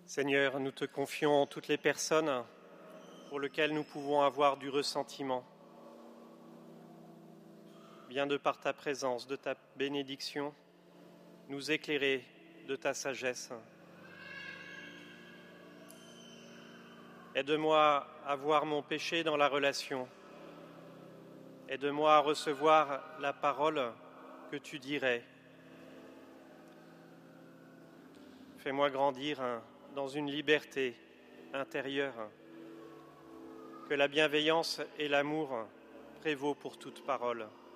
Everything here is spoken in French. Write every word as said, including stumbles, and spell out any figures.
Seigneur, nous te confions toutes les personnes pour lesquelles nous pouvons avoir du ressentiment. Viens de par ta présence, de ta bénédiction, nous éclairer de ta sagesse. Aide-moi à voir mon péché dans la relation. Aide-moi à recevoir la parole que tu dirais. Fais-moi grandir dans une liberté intérieure, que la bienveillance et l'amour prévaut pour toute parole.